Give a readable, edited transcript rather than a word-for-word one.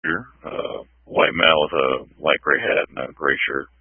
White male with a light gray hat and a gray shirt.